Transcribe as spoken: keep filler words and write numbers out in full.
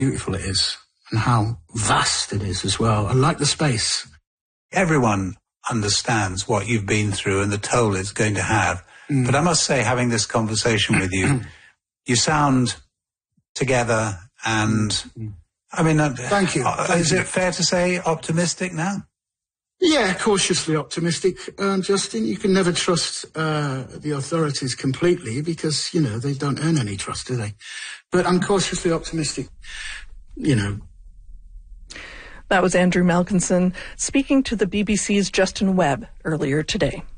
beautiful it is and how vast it is as well. I like the space. Everyone understands what you've been through and the toll it's going to have. Mm. But I must say, having this conversation with you, you sound together and, mm. I mean... Uh, Thank you. Uh, Thank is you. it fair to say optimistic now? Yeah, cautiously optimistic, uh, Justin. You can never trust uh, the authorities completely because, you know, they don't earn any trust, do they? But I'm cautiously optimistic, you know. That was Andrew Malkinson speaking to the B B C's Justin Webb earlier today.